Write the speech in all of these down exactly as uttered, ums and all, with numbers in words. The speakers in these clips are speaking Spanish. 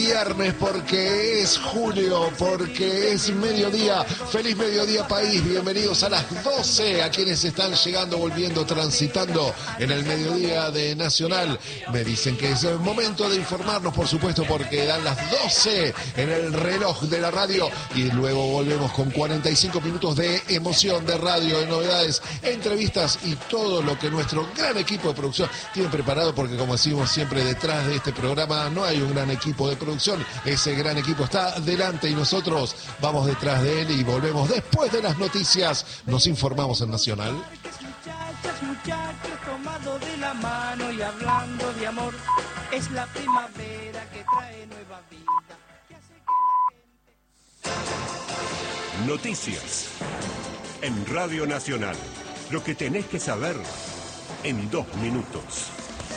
viernes, porque es julio, porque es mediodía. Feliz mediodía, país. Bienvenidos a las doce a quienes están llegando, volviendo, transitando en el mediodía de Nacional. Me dicen que es el momento de informarnos, por supuesto, porque dan las doce en el reloj de la radio y luego volvemos con cuarenta y cinco minutos de emoción, de radio, de novedades, entrevistas y todo lo que nuestro gran equipo de producción tiene preparado, porque como decimos siempre, detrás de este programa no hay un gran equipo de producción, ese gran equipo está delante y nosotros vamos detrás de él y volvemos después de las noticias. Nos informamos en Nacional. Muchachas, muchachos, tomados de la mano y hablando de amor, es la primavera que trae nueva vida. Que hace que la gente... Noticias en Radio Nacional. Lo que tenés que saber en dos minutos.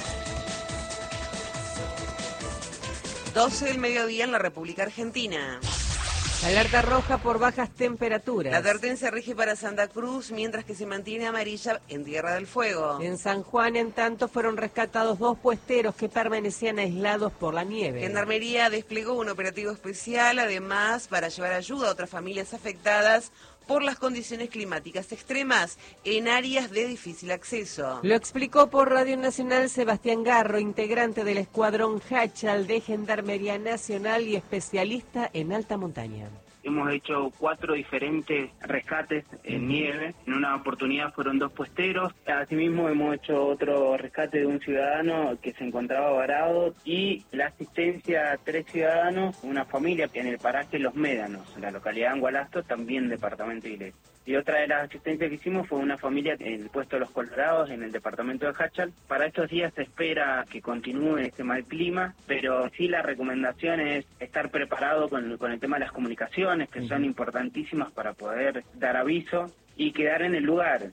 doce del mediodía en la República Argentina. Alerta roja por bajas temperaturas. La advertencia rige para Santa Cruz, mientras que se mantiene amarilla en Tierra del Fuego. En San Juan, en tanto, fueron rescatados dos puesteros que permanecían aislados por la nieve. Gendarmería desplegó un operativo especial, además, para llevar ayuda a otras familias afectadas por las condiciones climáticas extremas en áreas de difícil acceso. Lo explicó por Radio Nacional Sebastián Garro, integrante del Escuadrón Hachal de Gendarmería Nacional y especialista en alta montaña. Hemos hecho cuatro diferentes rescates en nieve. En una oportunidad fueron dos puesteros. Asimismo hemos hecho otro rescate de un ciudadano que se encontraba varado y la asistencia a tres ciudadanos, una familia en el paraje Los Médanos, en la localidad de Angualasto, también departamento de Iglesia. Y otra de las asistencias que hicimos fue una familia en el puesto de Los Colorados, en el departamento de Hachal. Para estos días se espera que continúe este mal clima, pero sí la recomendación es estar preparado con, con el tema de las comunicaciones, que son importantísimas para poder dar aviso y quedar en el lugar.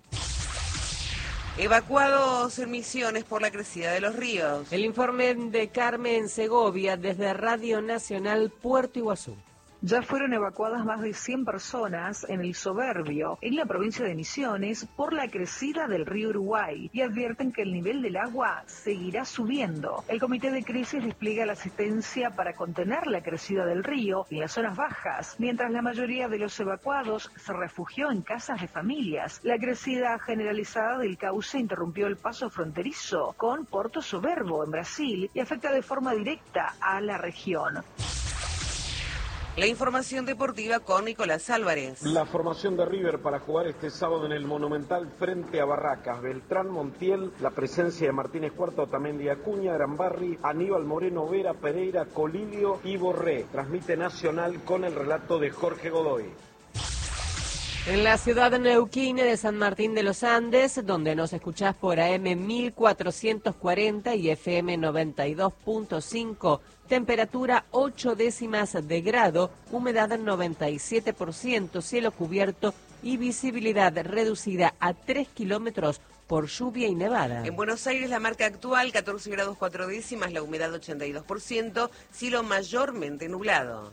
Evacuados en Misiones por la crecida de los ríos. El informe de Carmen Segovia desde Radio Nacional Puerto Iguazú. Ya fueron evacuadas más de cien personas en el Soberbio, en la provincia de Misiones, por la crecida del río Uruguay y advierten que el nivel del agua seguirá subiendo. El Comité de Crisis despliega la asistencia para contener la crecida del río en las zonas bajas, mientras la mayoría de los evacuados se refugió en casas de familias. La crecida generalizada del cauce interrumpió el paso fronterizo con Porto Soberbo, en Brasil, y afecta de forma directa a la región. La información deportiva con Nicolás Álvarez. La formación de River para jugar este sábado en el Monumental frente a Barracas. Beltrán, Montiel, la presencia de Martínez Cuarto, Otamendi, Acuña, Granbarri, Aníbal Moreno, Vera, Pereira, Colilio y Borré. Transmite Nacional con el relato de Jorge Godoy. En la ciudad de Neuquén de San Martín de los Andes, donde nos escuchás por A M mil cuatrocientos cuarenta y F M noventa y dos punto cinco, temperatura ocho décimas de grado, humedad noventa y siete por ciento, cielo cubierto y visibilidad reducida a tres kilómetros por lluvia y nevada. En Buenos Aires la marca actual catorce grados cuatro décimas, la humedad ochenta y dos por ciento, cielo mayormente nublado.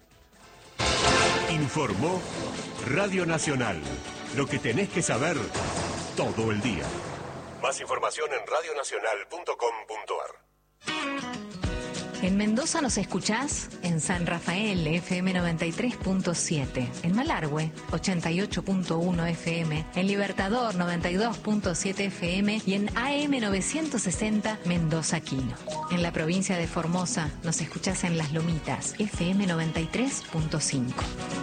Informó Radio Nacional. Lo que tenés que saber todo el día. Más información en radio nacional punto com punto ar. En Mendoza nos escuchás en San Rafael, F M noventa y tres punto siete, en Malargüe, ochenta y ocho punto uno F M, en Libertador, noventa y dos punto siete F M y en A M novecientos sesenta Mendoza Quino. En la provincia de Formosa nos escuchás en Las Lomitas, F M noventa y tres punto cinco.